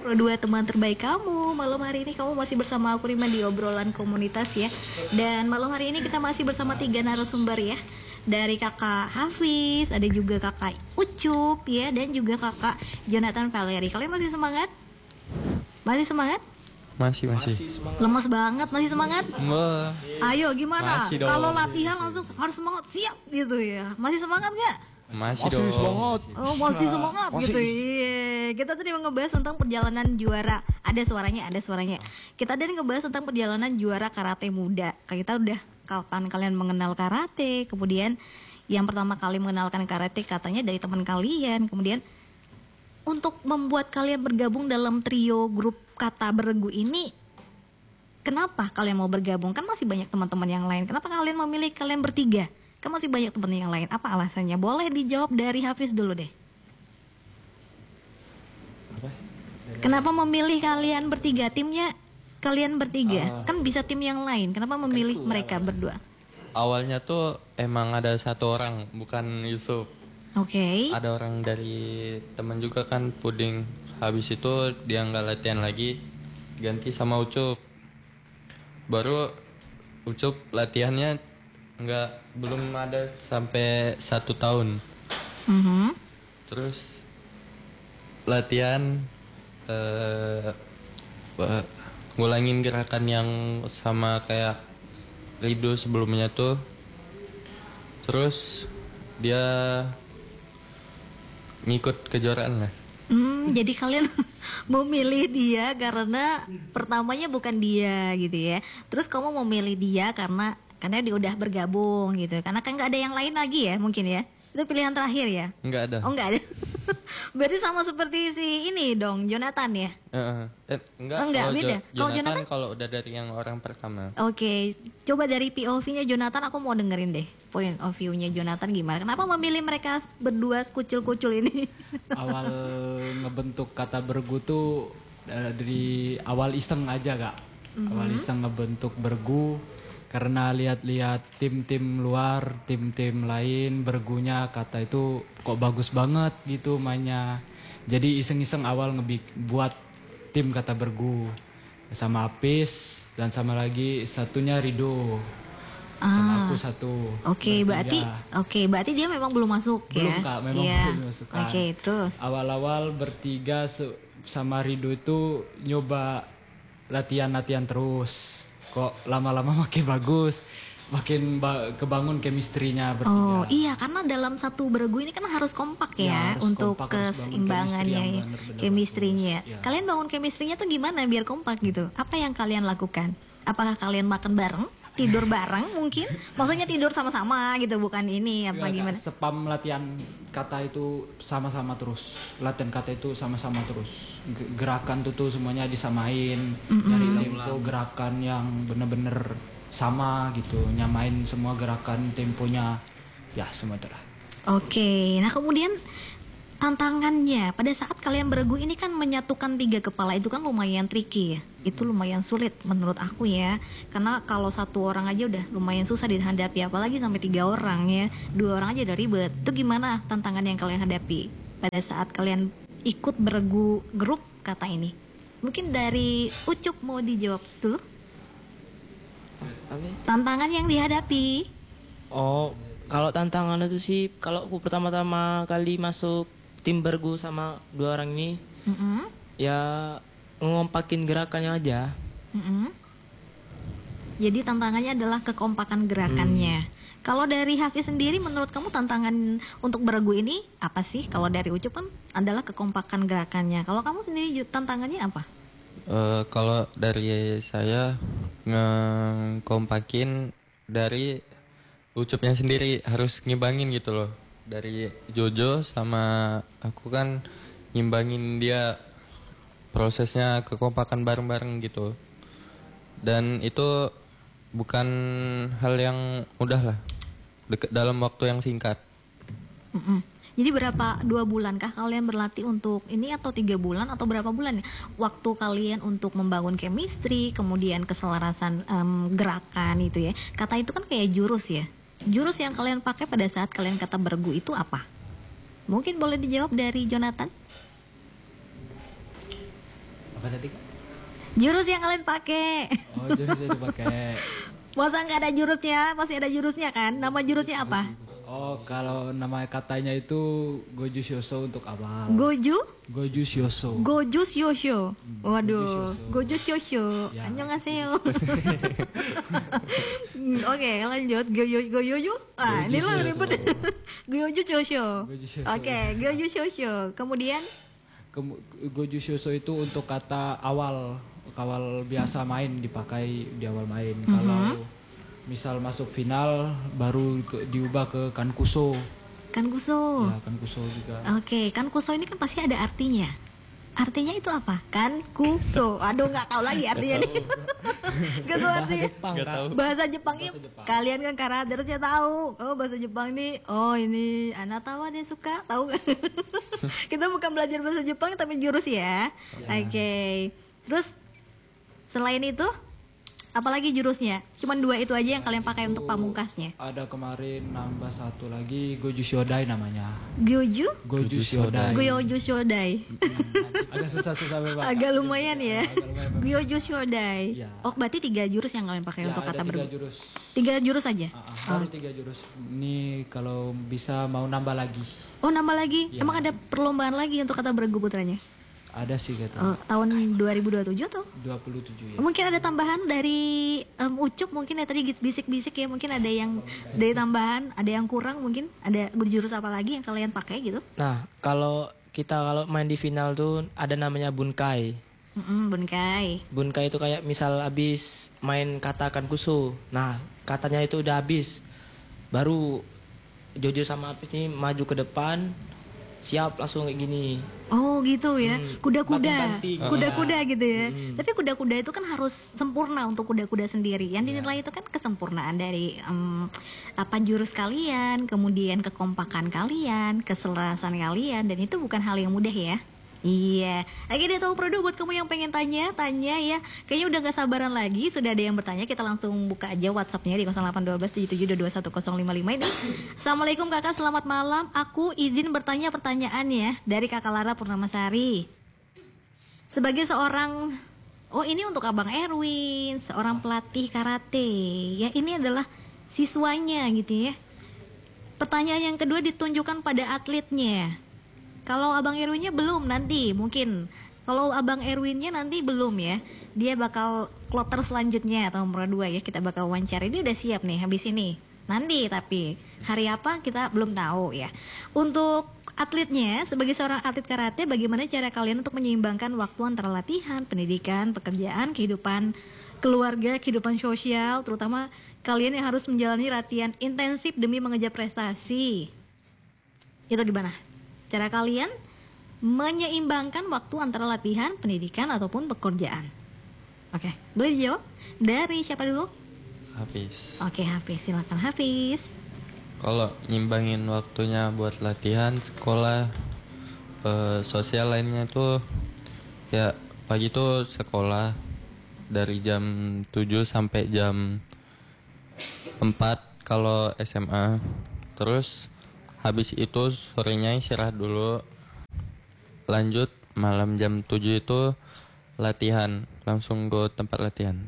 dua teman terbaik kamu. Malam hari ini kamu masih bersama aku Rima di obrolan komunitas ya. Dan malam hari ini kita masih bersama 3 narasumber ya. Dari kakak Hafiz, ada juga kakak Ucup ya, dan juga kakak Jonathan Valeri. Kalian masih semangat? Masih semangat? Masih. Lemes banget, masih semangat? Ayo gimana? Masih dong. Kalau latihan langsung harus semangat, siap gitu ya. Masih semangat nggak? Masih dong. semangat. Oh masih semangat Masih. gitu. Iya. Kita tadi ngebahas tentang perjalanan juara. Ada suaranya. Kita tadi ngebahas tentang perjalanan juara karate muda. Kita udah kapan kalian mengenal karate? Kemudian yang pertama kali mengenalkan karate katanya dari teman kalian. Kemudian untuk membuat kalian bergabung dalam trio grup kata beregu ini, kenapa kalian mau bergabung? Kan masih banyak teman-teman yang lain. Kenapa kalian memilih kalian bertiga? Kan masih banyak teman yang lain. Apa alasannya? Boleh dijawab dari Hafiz dulu deh. Kenapa memilih kalian bertiga? Timnya kalian bertiga. Kan bisa tim yang lain. Kenapa memilih mereka berdua? Awalnya tuh emang ada satu orang, bukan Yusuf. Oke. Ada orang dari teman juga kan, Puding. Habis itu dia nggak latihan lagi, ganti sama Ucup. Baru Ucup latihannya belum ada sampai 1 tahun. Terus latihan ngulangin gerakan yang sama kayak Rido sebelumnya tuh. Terus dia ngikut kejuaraan lah. Jadi kalian memilih dia karena pertamanya bukan dia gitu ya. Terus kamu memilih dia karena dia udah bergabung gitu. Karena kan nggak ada yang lain lagi ya mungkin ya. Itu pilihan terakhir ya? Nggak ada. Oh nggak ada. Berarti sama seperti si ini dong, Jonathan ya? Enggak, beda. Kalau Jonathan kalau udah dari yang orang pertama. Oke, coba dari POV-nya Jonathan aku mau dengerin deh. Point of view-nya Jonathan gimana? Kenapa memilih mereka berdua kucil-kucil ini? Awal ngebentuk kata bergu tuh dari awal iseng aja kak. Awal iseng ngebentuk bergu karena lihat-lihat tim-tim luar, tim-tim lain bergunya kata itu kok bagus banget gitu mainnya. Jadi iseng-iseng awal buat tim kata bergu sama Apis dan sama lagi satunya Rido. Sama aku satu. Oke, berarti dia memang belum masuk ya? Belum kak, memang belum masuk kak. Oke, terus? Awal-awal bertiga sama Rido itu nyoba latihan-latihan terus. Kok lama-lama makin bagus, makin kebangun chemistry-nya bertiga. Oh iya, karena dalam satu beregu ini kan harus kompak ya, harus untuk kompak, harus keseimbangannya ya, chemistry-nya. Ya. Kalian bangun chemistry-nya tuh gimana biar kompak gitu? Apa yang kalian lakukan? Apakah kalian makan bareng? Tidur bareng mungkin? Maksudnya tidur sama-sama gitu, bukan ini apa gimana? Spam latihan kata itu sama-sama terus. Latihan kata itu sama-sama terus. Gerakan tuh semuanya disamain. Dari tempo gerakan yang bener-bener sama gitu. Nyamain semua gerakan, temponya. Ya semua itulah. Oke, nah kemudian tantangannya pada saat kalian beregu ini kan menyatukan 3 kepala itu kan lumayan tricky ya. Itu lumayan sulit menurut aku ya. Karena kalau 1 orang aja udah lumayan susah dihadapi, apalagi sampai 3 orang ya. 2 orang aja udah ribet. Itu gimana tantangan yang kalian hadapi pada saat kalian ikut beregu grup kata ini? Mungkin dari Ucup mau dijawab dulu. Tantangan yang dihadapi. Oh, kalau tantangan itu sih, kalau aku pertama-tama kali masuk tim bergu sama 2 orang ini, ya ngompakin gerakannya aja. Jadi tantangannya adalah kekompakan gerakannya. Kalau dari Hafiz sendiri, menurut kamu tantangan untuk beregu ini apa sih? Kalau dari Ucup kan adalah kekompakan gerakannya. Kalau kamu sendiri tantangannya apa? Kalau dari saya ngekompakin dari Ucupnya sendiri, harus ngimbangin gitu loh. Dari Jojo sama aku kan ngimbangin dia, prosesnya kekompakan bareng-bareng gitu. Dan itu bukan hal yang mudah lah dalam waktu yang singkat. Jadi berapa, 2 bulan kah kalian berlatih untuk ini atau 3 bulan atau berapa bulan ya? Waktu kalian untuk membangun chemistry, kemudian keselarasan gerakan itu ya. Kata itu kan kayak jurus ya. Jurus yang kalian pakai pada saat kalian kata bergu itu apa? Mungkin boleh dijawab dari Jonathan? tadi Kak? Jurus yang kalian pakai. Oh, jurus itu pakai. Masa nggak ada jurusnya? Pasti ada jurusnya kan? Nama jurusnya apa? Oh, kalau nama katanya itu Goju Shosho untuk awal. Goju? Goju Shosho. Goju Shosho. Waduh, Goju Shosho. Ya. Annyeonghaseyo. Oke, lanjut. Goyoju. Ah, ini lo ribet. Goju Shosho. Goju Shosho. Oke, Goju Shosho. Kemudian Goju Shosho itu untuk kata awal biasa main, dipakai di awal main. Kalau misal masuk final baru diubah ke Kankuso. Kankuso. Ya, Kankuso juga. Oke, Kankuso ini kan pasti ada artinya. Artinya itu apa? Kankuso. Aduh, nggak tahu lagi artinya nih. Nggak tahu artinya. Jepang, Kak. Bahasa Jepang ini kalian kan karaternya tahu. Oh, bahasa Jepang nih. Oh, ini Anatawa dia suka. Tahu nggak? Kita bukan belajar bahasa Jepang tapi jurus ya. Oke. Terus selain itu apalagi jurusnya? Cuman 2 itu aja yang kalian pakai untuk pamungkasnya. Ada kemarin nambah satu lagi Goju Shodai namanya. Goju? Goju Shodai. Goju Shodai. Agak susah-susah memang. Agak lumayan ya. Agak lumayan. Goju Shodai. Iya. Oh, berarti 3 jurus yang kalian pakai Ya, untuk ada kata 3 bergu. jurus. 3 jurus aja. Baru 3 jurus. Ini kalau bisa mau nambah lagi. Oh, nambah lagi. Iya. Emang ada perlombaan lagi untuk kata bergu putranya? Ada sih kata. Oh, tahun 2027 tuh? 27 ya. Mungkin ada tambahan dari Ucup mungkin ya tadi bisik-bisik ya, mungkin ada yang dari tambahan, ada yang kurang mungkin, ada jurus apa lagi yang kalian pakai gitu? Nah, kalau main di final tuh ada namanya bunkai. Bunkai. Bunkai itu kayak misal habis main kata Kankuso. Nah, katanya itu udah habis. Baru Jojo sama Apis nih maju ke depan, siap langsung kayak gini. Oh gitu ya, kuda-kuda, Banting-banting. kuda-kuda gitu ya. Tapi kuda-kuda itu kan harus sempurna untuk kuda-kuda sendiri. Yang dinilai itu kan kesempurnaan dari apa jurus kalian, kemudian kekompakan kalian, keselarasan kalian, dan itu bukan hal yang mudah ya. Iya, lagi dia tahu Prodo buat kamu yang pengen tanya ya. Kayaknya udah gak sabaran lagi, sudah ada yang bertanya. Kita langsung buka aja WhatsAppnya di 081277221055 ini. Assalamualaikum kakak, selamat malam. Aku izin bertanya pertanyaan ya dari kakak Lara Purnamasari. Sebagai seorang, oh ini untuk abang Erwin, seorang pelatih karate. Ya ini adalah siswanya gitu ya. Pertanyaan yang kedua ditunjukkan pada atletnya. Kalau Abang Erwinnya belum nanti mungkin. Kalau Abang Erwinnya nanti belum ya. Dia bakal kloter selanjutnya atau nomor 2 ya. Kita bakal wawancara. Ini udah siap nih habis ini. Nanti tapi hari apa kita belum tahu ya. Untuk atletnya sebagai seorang atlet karate, bagaimana cara kalian untuk menyeimbangkan waktu antara latihan, pendidikan, pekerjaan, kehidupan keluarga, kehidupan sosial, terutama kalian yang harus menjalani latihan intensif demi mengejar prestasi. Itu gimana? Cara kalian menyeimbangkan waktu antara latihan, pendidikan, ataupun pekerjaan. Oke, boleh dijawab? Dari siapa dulu? Hafiz. Oke, Hafiz, silakan Hafiz. Kalau nyimbangin waktunya buat latihan, sekolah, sosial lainnya tuh ya pagi tuh sekolah dari jam 7 sampai jam 4 kalau SMA. Terus habis itu sorenya istirahat dulu. Lanjut malam jam 7 itu latihan, langsung ke tempat latihan.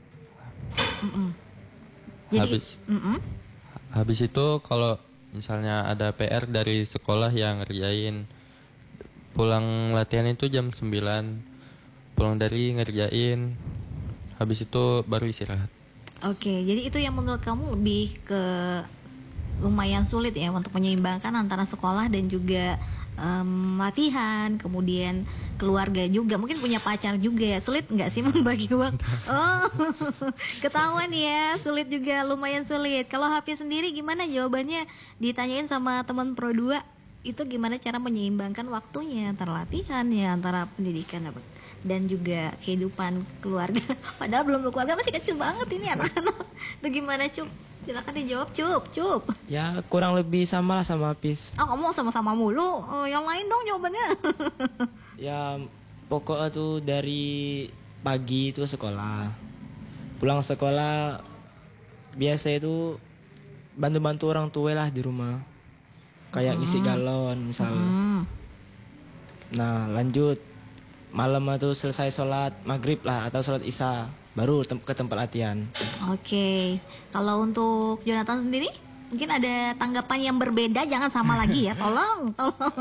Jadi, Habis itu kalau misalnya ada PR dari sekolah yang ngerjain, pulang latihan itu jam 9, pulang dari ngerjain, habis itu baru istirahat. Oke, jadi itu yang menurut kamu lebih ke lumayan sulit ya untuk menyeimbangkan antara sekolah dan juga latihan, kemudian keluarga juga, mungkin punya pacar juga ya, sulit nggak sih membagi waktu? Oh, ketahuan ya, sulit juga, lumayan sulit. Kalau Hafiz sendiri gimana jawabannya? Ditanyain sama teman Pro 2, itu gimana cara menyeimbangkan waktunya antara latihan ya, antara pendidikan dan juga kehidupan keluarga. Padahal belum berkeluarga, masih kecil banget ini anak-anak. Itu gimana Cup? Silakan dijawab Cup. Ya kurang lebih sama lah sama Apis. Oh, ngomong sama-sama mulu. Yang lain dong jawabannya. Ya pokoknya tuh dari pagi itu sekolah, pulang sekolah biasa itu bantu-bantu orang tua lah di rumah, kayak ngisi galon misal. Nah lanjut malam itu selesai sholat maghrib lah atau sholat isya baru ke tempat latihan. Oke, kalau untuk Jonathan sendiri mungkin ada tanggapan yang berbeda, jangan sama lagi ya, tolong.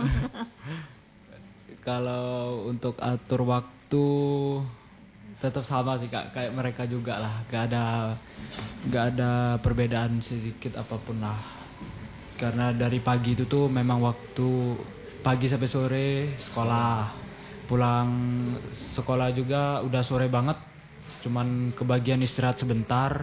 Kalau untuk atur waktu tetap sama sih Kak, kayak mereka juga lah, gak ada perbedaan sedikit apapun lah. Karena dari pagi itu tuh memang waktu pagi sampai sore sekolah, pulang sekolah juga udah sore banget, cuman kebagian istirahat sebentar,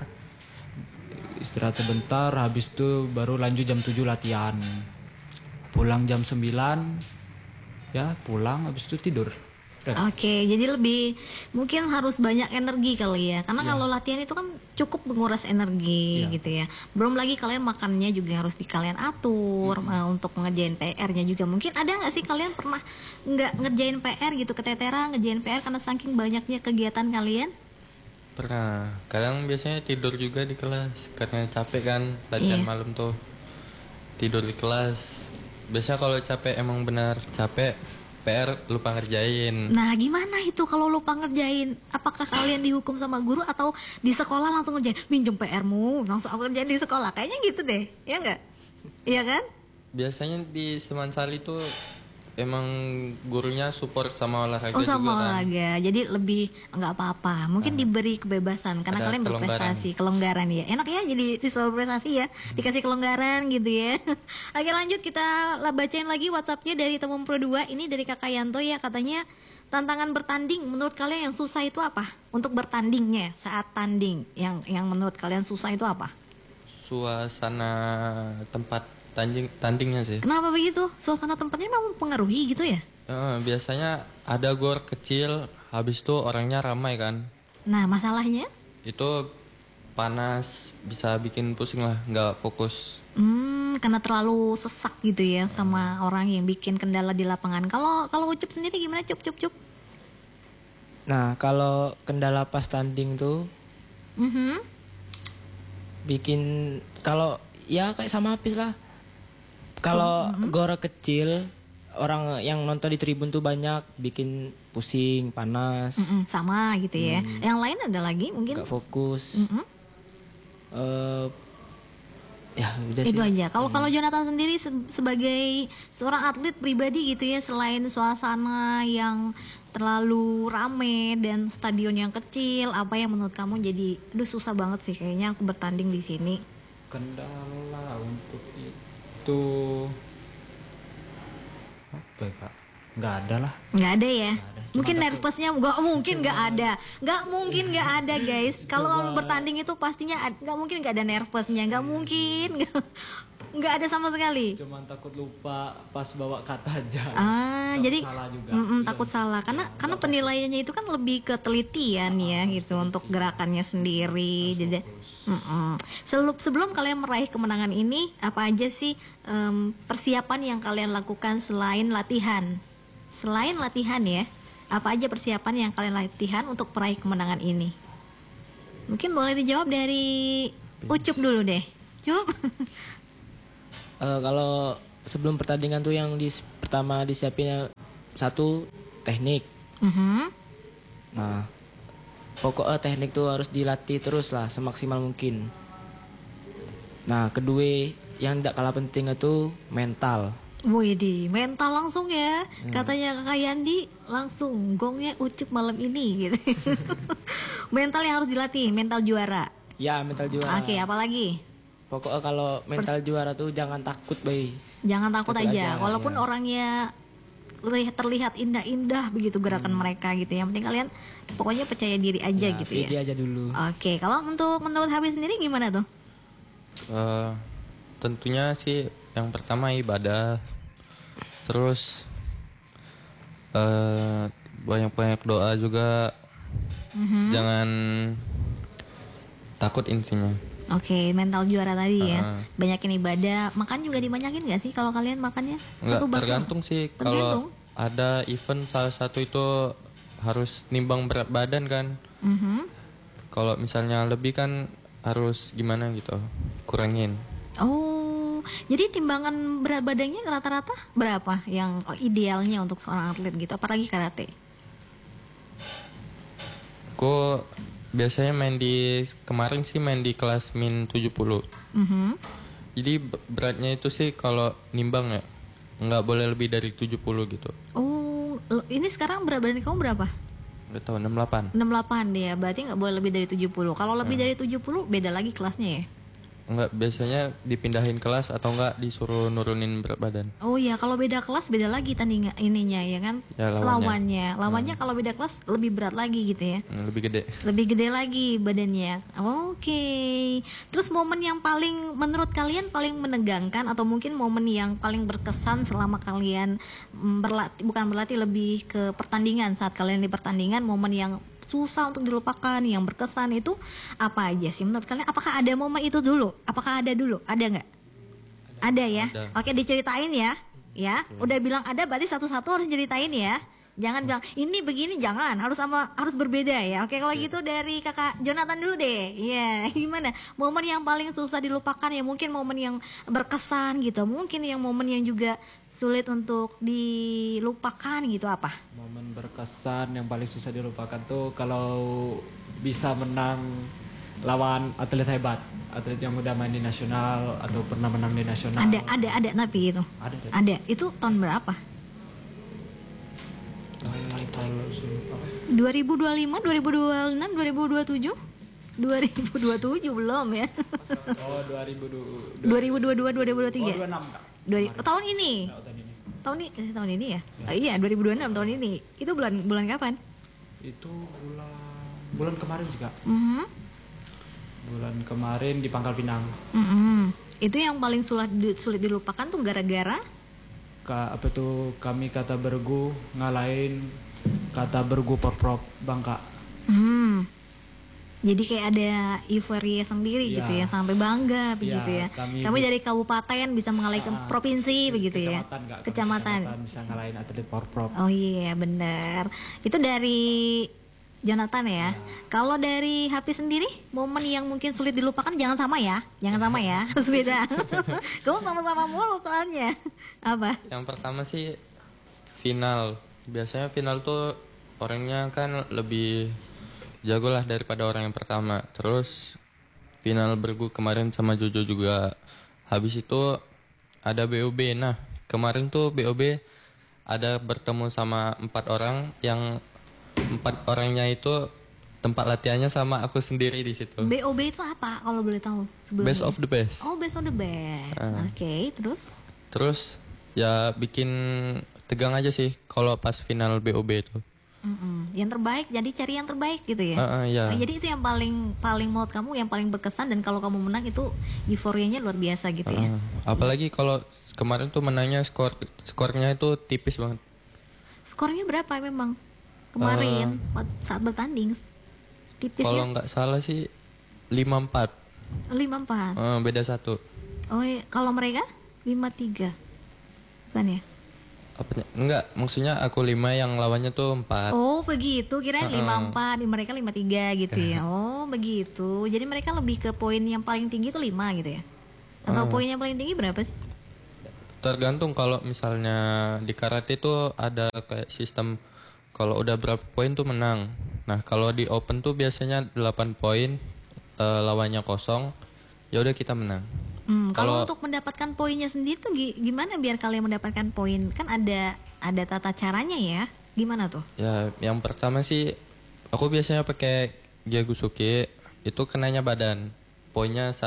habis itu baru lanjut jam 7 latihan, pulang jam 9 ya pulang, habis itu tidur. Oke, jadi lebih mungkin harus banyak energi kali ya. Karena kalau latihan itu kan cukup menguras energi gitu ya. Belum lagi kalian makannya juga harus kalian atur untuk ngerjain PR-nya juga. Mungkin ada nggak sih kalian pernah nggak ngerjain PR gitu, keteteran ngerjain PR karena saking banyaknya kegiatan kalian? Pernah. Kadang biasanya tidur juga di kelas karena capek kan, latihan malam tuh. Tidur di kelas. Biasanya kalau capek emang benar capek, PR lupa ngerjain. Nah, gimana itu kalau lupa ngerjain? Apakah kalian dihukum sama guru atau di sekolah langsung ngerjain? Minjem PR-mu, langsung aku ngerjain di sekolah. Kayaknya gitu deh, ya nggak? Iya kan? Biasanya di Semansali tuh emang gurunya support sama olahraga Oh, juga sama kan. olahraga. Jadi lebih nggak apa-apa. Mungkin diberi kebebasan karena Ada kalian berprestasi, kelonggaran ya. Enak ya jadi siswa berprestasi ya, dikasih kelonggaran gitu ya. Oke, lanjut kita bacain lagi WhatsApp-nya dari Temum Pro 2. Ini dari Kakak Yanto ya, katanya tantangan bertanding menurut kalian yang susah itu apa? Untuk bertandingnya saat tanding, yang menurut kalian susah itu apa? Suasana tempat tandingnya sih. Kenapa begitu? Suasana tempatnya memang mempengaruhi gitu ya? Biasanya ada gor kecil, habis itu orangnya ramai kan. Nah, masalahnya? Itu panas, bisa bikin pusing lah, nggak fokus. Karena terlalu sesak gitu ya sama orang yang bikin kendala di lapangan. Kalau Ucup sendiri gimana, Cup? Nah, kalau kendala pas tanding tuh bikin, kalau ya kayak sama Apis lah. Kalau gor kecil, orang yang nonton di tribun tuh banyak, bikin pusing, panas, sama gitu ya. Yang lain ada lagi mungkin? gak fokus. Ya udah sih. Itu aja. Kalau Jonathan sendiri sebagai seorang atlet pribadi gitu ya, selain suasana yang terlalu rame dan stadion yang kecil, apa yang menurut kamu jadi aduh susah banget sih kayaknya aku bertanding di sini? Kendala untuk itu apa ya Kak? Nggak ada lah. Nggak ada ya. Mungkin nervousnya nggak mungkin nggak ada guys. Kalau kamu bertanding itu pastinya nggak mungkin nggak ada nervousnya, nggak mungkin nggak ada sama sekali. Cuman takut lupa pas bawa kata aja. Jadi salah juga. takut salah karena penilaiannya itu kan lebih ke telitian ya gitu untuk gerakannya sendiri. Jadi sebelum kalian meraih kemenangan ini, apa aja sih persiapan yang kalian lakukan selain latihan? Selain latihan ya, apa aja persiapan yang kalian latihan untuk meraih kemenangan ini? Mungkin boleh dijawab dari Ucup dulu deh. Cup. Kalau sebelum pertandingan tuh yang pertama disiapin satu teknik. Nah, pokoknya teknik tuh harus dilatih terus lah semaksimal mungkin. Nah, kedua yang tidak kalah penting itu mental. Widih, mental langsung ya. Katanya Kakak Yandi langsung gongnya Ucup malam ini gitu. Mental yang harus dilatih, mental juara. Ya, mental juara. Oke, apalagi? Pokoknya kalau mental juara tuh jangan takut, Bay. Jangan takut Takut aja. aja, Walaupun ya. orangnya terlihat indah-indah begitu gerakan mereka gitu. Yang penting kalian pokoknya percaya diri aja gitu ya. Pede aja dulu. Oke, kalau menurut Habib sendiri gimana tuh? Tentunya sih yang pertama ibadah, terus banyak-banyak doa juga. Jangan takut intinya. Oke, mental juara tadi ya. Banyakin ibadah, makan juga dibanyakin gak sih kalau kalian makannya? Enggak, Satu bakul? tergantung sih. Tergantung? Kalau ada event salah satu itu harus nimbang berat badan kan. Kalau misalnya lebih kan harus gimana gitu, kurangin. Oh, jadi timbangan berat badannya rata-rata berapa yang idealnya untuk seorang atlet gitu, apalagi karate? Aku biasanya kemarin sih main di kelas min 70. Jadi beratnya itu sih kalau nimbang ya nggak boleh lebih dari 70 gitu. Oh, ini sekarang berat badan kamu berapa? Nggak tahu 68. 68 ya, berarti nggak boleh lebih dari 70. Kalau lebih dari 70 beda lagi kelasnya ya? Enggak, biasanya dipindahin kelas atau enggak disuruh nurunin berat badan. Oh ya, kalau beda kelas beda lagi tanding ininya ya kan? Ya, lawannya. Lawannya kalau beda kelas lebih berat lagi gitu ya? Lebih gede. Lebih gede lagi badannya. Oke. Terus momen yang paling menurut kalian paling menegangkan atau mungkin momen yang paling berkesan selama kalian bukan berlatih, lebih ke pertandingan, saat kalian di pertandingan, momen yang susah untuk dilupakan, yang berkesan itu apa aja sih menurut kalian? Apakah ada momen itu dulu? Apakah ada dulu? Ada nggak? Ada ya. Ada. Oke, diceritain ya. Ya, udah bilang ada berarti satu-satu harus ceritain ya. Jangan bilang ini begini, jangan, harus berbeda ya. Oke, kalau gitu dari Kakak Jonathan dulu deh. Iya, gimana? Momen yang paling susah dilupakan ya, mungkin momen yang berkesan gitu. Mungkin yang momen yang juga sulit untuk dilupakan gitu apa? Momen berkesan yang paling susah dilupakan tuh kalau bisa menang lawan atlet hebat, atlet yang udah main di nasional atau pernah menang di nasional. Ada tapi itu. Ada. Itu tahun berapa? 2025, 2026, 2027? 2027 belum ya? Oh, 2022. 2022, 2023. 26 Kak. Tahun ini. Tahun ini ya? Iya, 2026 tahun ini. Itu bulan kapan? Itu bulan kemarin juga. Mhm. Bulan kemarin di Pangkal Pinang. Itu yang paling sulit dilupakan tuh gara-gara Kami Kata Bergu ngalahin Kata Bergu Porprov Bangka. Jadi kayak ada euforia sendiri Ya. gitu ya, sampai bangga begitu ya. Kami dari kabupaten bisa mengalahkan provinsi begitu ya. Kak. Kecamatan. Bisa ngalahin atlet Porprov. Oh iya benar. Itu dari Jonathan ya. Kalau dari Hafiz sendiri, momen yang mungkin sulit dilupakan jangan sama ya, harus beda. Kamu sama-sama mulu soalnya. Apa? Yang pertama sih final. Biasanya final tuh orangnya kan lebih jago lah daripada orang yang pertama. Terus final bergu kemarin sama Jojo juga. Habis itu ada BOB. Nah kemarin tuh BOB ada bertemu sama 4 orang, yang 4 orangnya itu tempat latihannya sama aku sendiri di situ. BOB itu apa kalau boleh tahu sebelumnya? Best of the best. Oh, best of the best. Oke, Terus ya bikin tegang aja sih kalau pas final BOB itu. Yang terbaik, jadi cari yang terbaik gitu ya. Ya. Jadi itu yang paling menurut kamu yang paling berkesan, dan kalau kamu menang itu euforianya luar biasa gitu ya. Apalagi kalau kemarin tuh menangnya skornya itu tipis banget. Skornya berapa memang kemarin saat bertanding? Tipis Kalau ya? nggak salah sih 5-4. 5-4. Beda 1. Oh iya. Kalau mereka 5-3 bukan ya? Apanya? Enggak, maksudnya aku 5, yang lawannya tuh 4. Oh begitu, kirain 5-4, mereka 5-3 gitu ya. Oh begitu, jadi mereka lebih ke poin yang paling tinggi itu 5 gitu ya? Atau poin yang paling tinggi berapa sih? Tergantung, kalau misalnya di karate tuh ada kayak sistem kalau udah berapa poin tuh menang. Nah kalau di open tuh biasanya 8 poin, lawannya kosong, ya udah kita menang. Kalau untuk mendapatkan poinnya sendiri tuh gimana biar kalian mendapatkan poin? Kan ada tata caranya ya. Gimana tuh? Ya, yang pertama sih aku biasanya pakai Gyagusuke, itu kenanya badan. Poinnya 1.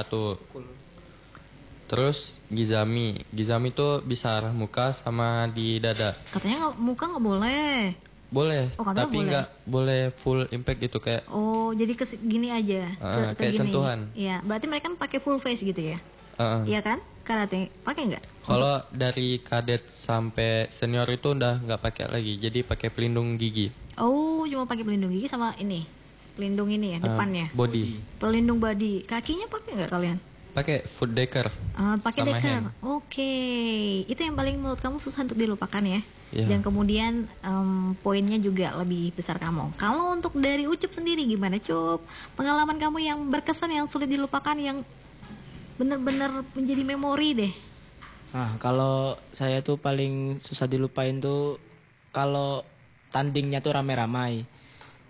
Terus Gizami tuh bisa arah muka sama di dada. Katanya muka nggak boleh. Boleh, Oh, katanya tapi boleh. nggak boleh full impact gitu kayak. Oh, jadi gini aja. Kayak gini. sentuhan. Iya, berarti mereka kan pakai full face gitu ya? Iya kan? Karate pakai nggak? Kalau dari kadet sampai senior itu udah nggak pakai lagi, jadi pakai pelindung gigi. Oh, cuma pakai pelindung gigi sama ini. Pelindung ini ya depannya. Body. Pelindung body. Kakinya pakai nggak kalian? Pakai foot decker. Pakai sama decker. hand. Oke. Itu yang paling menurut kamu susah untuk dilupakan ya. Iya. Dan kemudian poinnya juga lebih besar kamu. Kalau untuk dari Ucup sendiri gimana, Cup? Pengalaman kamu yang berkesan, yang sulit dilupakan, yang benar-benar menjadi memori deh. Nah, kalau saya tuh paling susah dilupain tuh kalau tandingnya tuh ramai-ramai.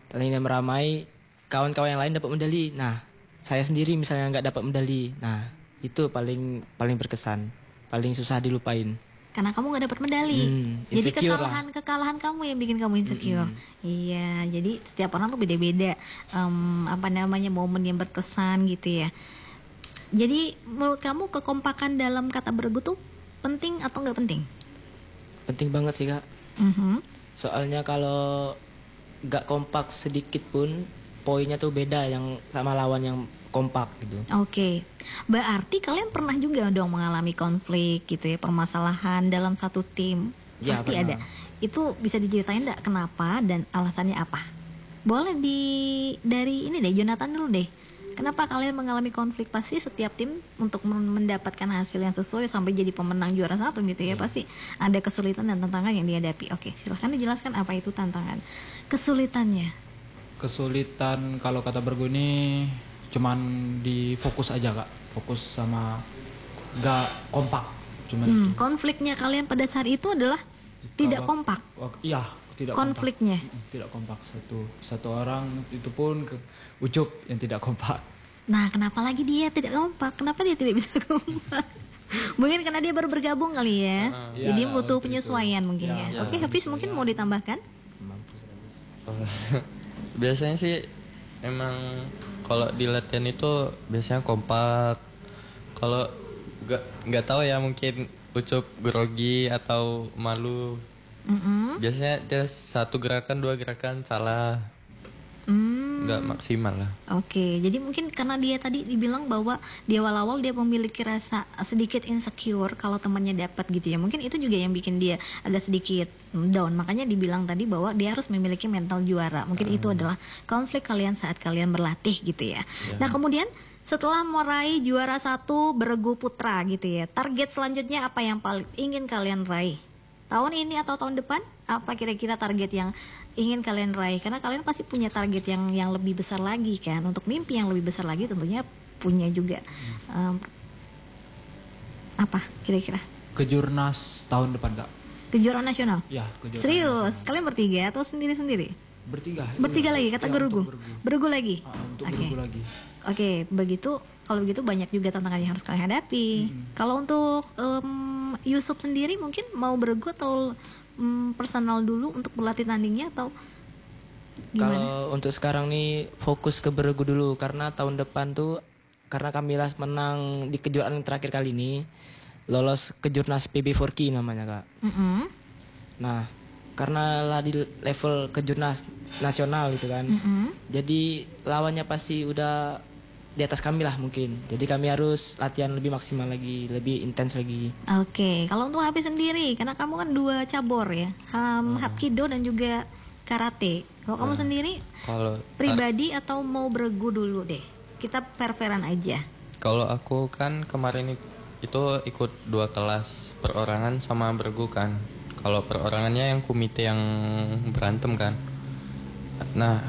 Pertandingan meramai, kawan-kawan yang lain dapat medali. Nah, saya sendiri misalnya nggak dapat medali. Nah, itu paling berkesan, paling susah dilupain. Karena kamu nggak dapat medali. Jadi Insecure lah. kekalahan kamu yang bikin kamu insecure. Iya, jadi setiap orang tuh beda-beda momen yang berkesan gitu ya. Jadi menurut kamu kekompakan dalam kata bergu tuh penting atau nggak penting? Penting banget sih Kak. Soalnya kalau nggak kompak sedikit pun poinnya tuh beda yang sama lawan yang kompak gitu. Oke, berarti kalian pernah juga dong mengalami konflik gitu ya, permasalahan dalam satu tim. Ya, Pasti pernah. ada. Itu bisa diceritain nggak kenapa dan alasannya apa? Boleh dari ini deh, Jonathan dulu deh. Kenapa kalian mengalami konflik? Pasti setiap tim untuk mendapatkan hasil yang sesuai sampai jadi pemenang juara satu gitu ya, pasti ada kesulitan dan tantangan yang dihadapi. Oke, silahkan dijelaskan apa itu tantangan, kesulitannya. Kesulitan kalau kata bergu ini cuman di fokus aja Kak. Fokus sama gak kompak. Cuman itu. Konfliknya kalian pada saat itu adalah tidak kompak. Iya, tidak Konfliknya. kompak. Tidak kompak satu orang, itu pun Ucup yang tidak kompak. Nah, kenapa lagi dia tidak kompak? Kenapa dia tidak bisa kompak? Mungkin karena dia baru bergabung kali ya. Jadi Iya, butuh waktu penyesuaian mungkin ya. Oke, Hafiz mungkin mau ditambahkan? Biasanya sih emang kalau di latihan itu biasanya kompak. Kalau nggak tahu ya, mungkin Ucup grogi atau malu. Biasanya dia satu gerakan dua gerakan salah, nggak maksimal lah. Oke, jadi mungkin karena dia tadi dibilang bahwa di awal-awal dia memiliki rasa sedikit insecure kalau temannya dapat gitu ya. Mungkin itu juga yang bikin dia agak sedikit down. Makanya dibilang tadi bahwa dia harus memiliki mental juara. Mungkin itu adalah konflik kalian saat kalian berlatih gitu ya. Nah, kemudian setelah meraih juara satu bergu putra gitu ya, target selanjutnya apa yang paling ingin kalian raih? Tahun ini atau tahun depan? Apa kira-kira target yang ingin kalian raih? Karena kalian pasti punya target yang lebih besar lagi kan. Untuk mimpi yang lebih besar lagi tentunya punya juga. Apa kira-kira? Kejurnas tahun depan Kak. Kejuaraan nasional? Ya, kejurnas. Serius? Kalian bertiga atau sendiri-sendiri? Bertiga. Bertiga lagi, kata bergu? Bergu lagi? Untuk Oke. bergu lagi. Oke, kalau begitu banyak juga tantangan yang harus kalian hadapi. Kalau untuk Yusuf sendiri mungkin mau bergu atau personal dulu untuk berlatih tandingnya atau gimana? Kalau untuk sekarang nih fokus ke bergu dulu karena tahun depan tuh karena Kamilas menang di kejuaraan terakhir kali ini lolos ke Jurnas PB4K namanya Kak. Nah, karena lah di level kejurnas nasional gitu kan. Jadi lawannya pasti udah di atas kami lah mungkin. Jadi kami harus latihan lebih maksimal lagi, lebih intens lagi. Oke, kalau untuk Hafiz sendiri, karena kamu kan dua cabur ya, Hapkido dan juga karate. Kalau kamu sendiri, Kalau pribadi atau mau bergu dulu deh? Kita fair-fairan aja. kalau aku kan kemarin itu ikut 2 kelas, perorangan sama bergu kan. Kalau perorangannya yang komite yang berantem kan. Nah,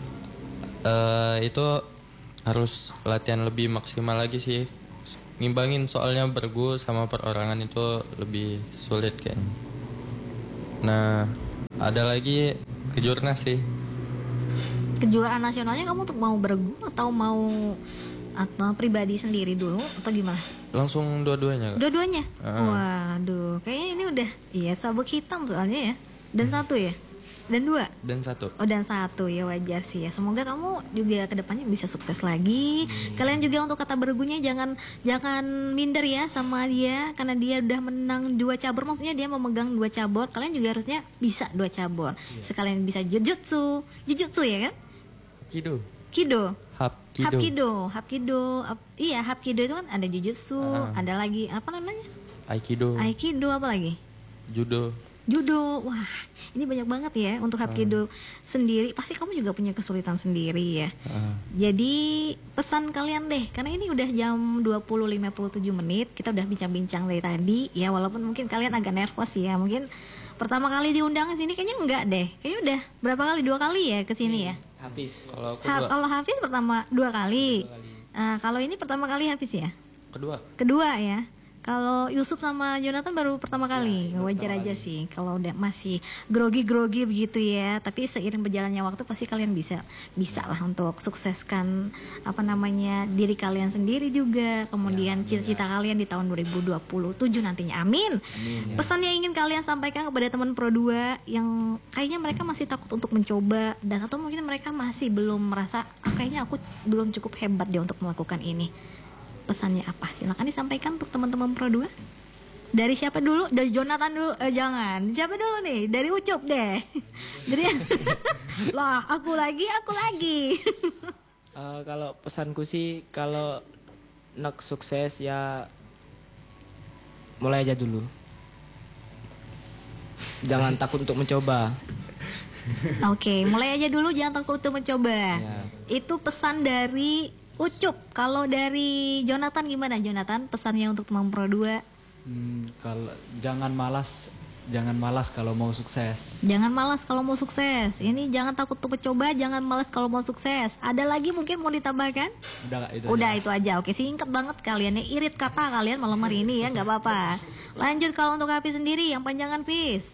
itu harus latihan lebih maksimal lagi sih. Ngimbangin soalnya bergu sama perorangan itu lebih sulit kayaknya. Nah, ada lagi kejurnas sih. Kejuaraan nasionalnya kamu untuk mau bergu atau pribadi sendiri dulu atau gimana? Langsung dua-duanya Kak. Dua-duanya? Waduh, kayaknya ini udah sabuk hitam soalnya ya. Dan satu ya? Dan 2? Dan 1. Oh, dan 1 ya, wajar sih ya. Semoga kamu juga kedepannya bisa sukses lagi. Kalian juga untuk kata bergunya jangan minder ya sama dia, karena dia udah menang 2 cabur. Maksudnya dia memegang 2 cabur. Kalian juga harusnya bisa 2 cabur. Sekalian bisa jujutsu ya kan? Kido. Hapkido. Iya, Hapkido itu kan ada jujutsu, ada lagi apa namanya? Aikido. Aikido, apa lagi? Judo. Wah, ini banyak banget ya untuk Hapkido sendiri. Pasti kamu juga punya kesulitan sendiri ya. Jadi pesan kalian deh, karena ini udah jam 20.57 menit. Kita udah bincang-bincang dari tadi ya, walaupun mungkin kalian agak nervous ya. Mungkin pertama kali diundang ke sini kayaknya enggak deh. Kayaknya udah berapa kali? 2 kali ya ke sini ya. Habis. Kalau Hafiz pertama 2 kali. Nah, kalau ini pertama kali Hafiz ya? Kedua. Kedua ya. Kalau Yusuf sama Jonathan baru pertama kali, wajar aja sih kalau udah masih grogi-grogi begitu ya. Tapi seiring berjalannya waktu pasti kalian bisa lah untuk sukseskan apa namanya diri kalian sendiri juga. Kemudian cita-cita kalian di tahun 2027 nantinya. Amin. Pesan yang ingin kalian sampaikan kepada teman Pro 2 yang kayaknya mereka masih takut untuk mencoba dan atau mungkin mereka masih belum merasa kayaknya aku belum cukup hebat deh untuk melakukan ini. Pesannya apa? Silakan disampaikan untuk teman-teman Pro 2. Dari siapa dulu? Dari Jonathan dulu? Jangan. Siapa dulu nih? Dari Ucup deh. Dari lah, aku lagi. Kalau pesanku sih kalau nak sukses ya mulai aja dulu. Jangan takut untuk mencoba. Oke, mulai aja dulu, jangan takut untuk mencoba. Ya. Itu pesan dari Ucup. Kalau dari Jonathan gimana Jonathan? Pesannya untuk teman Pro 2? Kalau jangan malas kalau mau sukses. Jangan malas kalau mau sukses. Ini jangan takut untuk mencoba, jangan malas kalau mau sukses. Ada lagi mungkin mau ditambahkan? Udah Itu aja. Oke, singkat banget kalian ya. Irit kata kalian malam hari ini ya, nggak apa-apa. Lanjut kalau untuk Hafiz sendiri, yang panjangan Fis.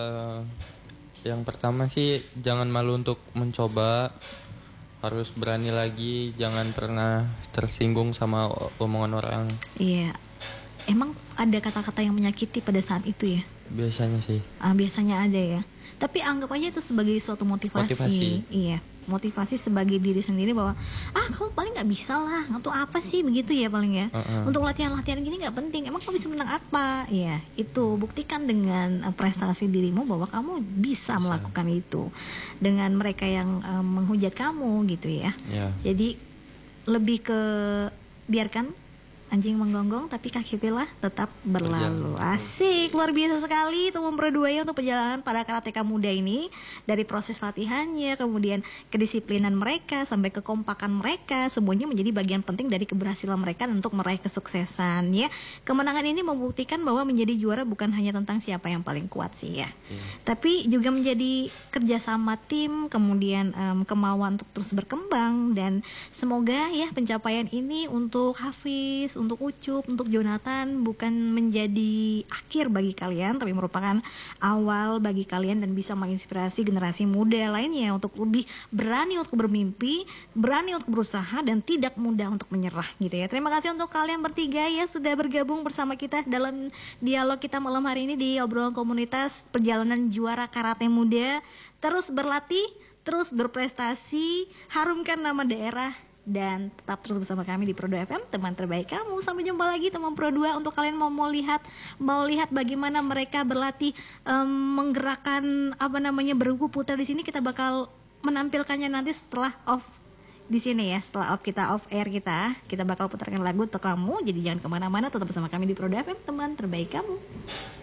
Yang pertama sih jangan malu untuk mencoba, harus berani lagi, jangan pernah tersinggung sama omongan orang. Iya. Emang ada kata-kata yang menyakiti pada saat itu ya? Biasanya sih. Biasanya ada ya. Tapi anggap aja itu sebagai suatu motivasi. Iya, motivasi sebagai diri sendiri bahwa kamu paling nggak bisa lah, atau apa sih begitu ya paling ya. Untuk latihan-latihan gini nggak penting. Emang kamu bisa menang apa? Iya, itu buktikan dengan prestasi dirimu bahwa kamu bisa melakukan itu. Dengan mereka yang menghujat kamu gitu ya. Jadi lebih ke biarkan anjing menggonggong tapi kaki pilah tetap berlalu. Asik, luar biasa sekali teman Pro 2 ya untuk perjalanan para karateka muda ini. Dari proses latihannya, kemudian kedisiplinan mereka sampai kekompakan mereka, semuanya menjadi bagian penting dari keberhasilan mereka untuk meraih kesuksesan ya. Kemenangan ini membuktikan bahwa menjadi juara bukan hanya tentang siapa yang paling kuat sih ya, tapi juga menjadi kerjasama tim, kemudian kemauan untuk terus berkembang. Dan semoga ya pencapaian ini untuk Hafiz, untuk Ucup, untuk Jonathan bukan menjadi akhir bagi kalian, tapi merupakan awal bagi kalian dan bisa menginspirasi generasi muda lainnya untuk lebih berani untuk bermimpi, berani untuk berusaha dan tidak mudah untuk menyerah gitu ya. Terima kasih untuk kalian bertiga ya sudah bergabung bersama kita dalam dialog kita malam hari ini di obrolan komunitas perjalanan juara karate muda. Terus berlatih, terus berprestasi, harumkan nama daerah, dan tetap terus bersama kami di Pro 2 FM, teman terbaik kamu. Sampai jumpa lagi teman Pro 2. Untuk kalian mau lihat bagaimana mereka berlatih menggerakkan bergu putar di sini, kita bakal menampilkannya nanti setelah off di sini ya. Setelah off air kita bakal putarkan lagu untuk kamu. Jadi jangan kemana-mana, tetap bersama kami di Pro 2 FM, teman terbaik kamu.